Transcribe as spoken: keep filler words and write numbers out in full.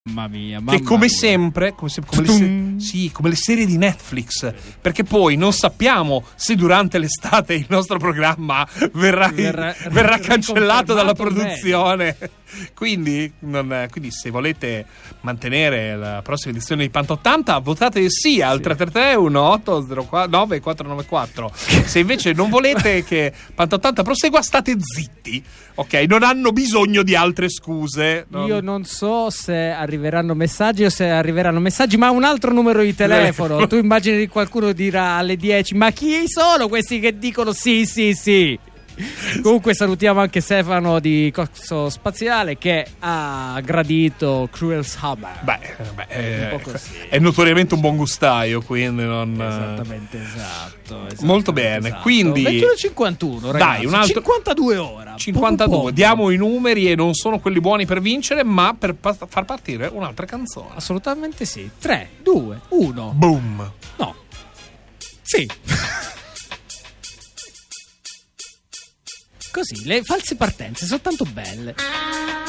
Mamma mia, mamma che come mia. sempre, come, se, come, le se- sì, come le serie di Netflix, perché poi non sappiamo se durante l'estate il nostro programma verrà, Verrà- verrà cancellato dalla riconfermato produzione. Quindi, non, quindi se volete mantenere la prossima edizione di Pantottanta, votate sì al tre tre tre uno otto zero nove quattro nove quattro. Se invece non volete che Pantottanta prosegua, state zitti, ok? Non hanno bisogno di altre scuse. Non... Io non so se arriveranno messaggi o se arriveranno messaggi, ma un altro numero di telefono. Tu immagini che qualcuno dirà alle dieci: ma chi sono questi che dicono sì, sì, sì? Comunque salutiamo anche Stefano di Coxo Spaziale che ha gradito Cruel Summer. Beh, beh è, Un po' così. è notoriamente un buon gustaio, quindi non... Esattamente, esatto, esatto Molto bene, esatto. quindi- ventuno e cinquantuno, ragazzi. Dai, un altro- cinquantadue ora. cinquantadue, Poco poco. diamo i numeri e non sono quelli buoni per vincere, ma per pa- far partire un'altra canzone. Assolutamente sì. tre, due, uno. Boom. No. Sì. Così, le false partenze sono tanto belle.